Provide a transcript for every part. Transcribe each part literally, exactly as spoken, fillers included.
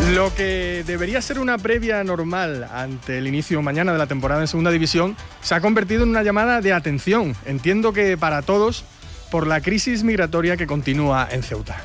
Lo que debería ser una previa normal ante el inicio mañana de la temporada en Segunda División se ha convertido en una llamada de atención, entiendo que para todos, por la crisis migratoria que continúa en Ceuta.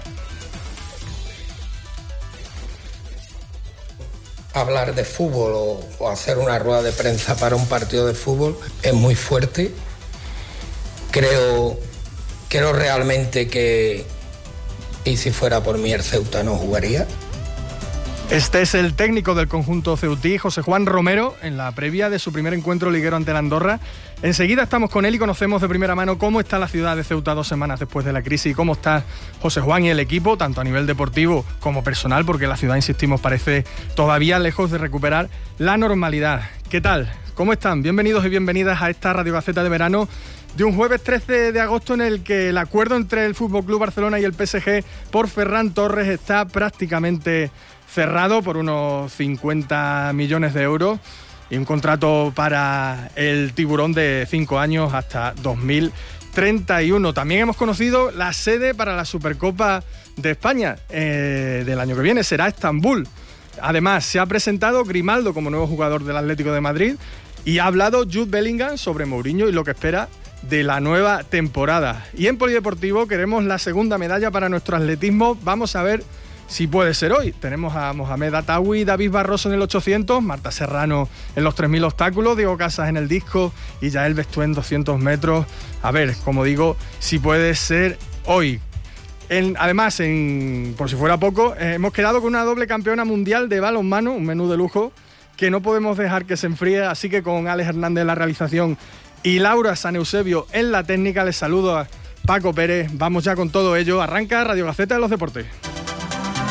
Hablar de fútbol o, o hacer una rueda de prensa para un partido de fútbol es muy fuerte. Creo, creo realmente que, y si fuera por mí, el Ceuta no jugaría. Este es el técnico del conjunto ceutí, José Juan Romero, en la previa de su primer encuentro liguero ante la Andorra. Enseguida estamos con él y conocemos de primera mano cómo está la ciudad de Ceuta dos semanas después de la crisis y cómo está José Juan y el equipo, tanto a nivel deportivo como personal, porque la ciudad, insistimos, parece todavía lejos de recuperar la normalidad. ¿Qué tal? ¿Cómo están? Bienvenidos y bienvenidas a esta Radio Gaceta de verano de un jueves trece de agosto en el que el acuerdo entre el F C Barcelona y el P S G por Ferran Torres está prácticamente cerrado por unos cincuenta millones de euros y un contrato para el tiburón de cinco años hasta dos mil treinta y uno. También hemos conocido la sede para la Supercopa de España eh, del año que viene, será Estambul. Además, se ha presentado Grimaldo como nuevo jugador del Atlético de Madrid y ha hablado Jude Bellingham sobre Mourinho y lo que espera de la nueva temporada. Y en Polideportivo queremos la segunda medalla para nuestro atletismo. Vamos a ver si puede ser hoy. Tenemos a Mohamed Atawi, David Barroso en el ochocientos, Marta Serrano en los tres mil obstáculos, Diego Casas en el disco y Yael Bestué en doscientos metros. A ver, como digo, si puede ser hoy. En, además, en, por si fuera poco, eh, hemos quedado con una doble campeona mundial de balonmano, un menú de lujo que no podemos dejar que se enfríe, así que con Alex Hernández en la realización y Laura San Eusebio en la técnica, les saludo a Paco Pérez. Vamos ya con todo ello. Arranca Radio Gaceta de los Deportes.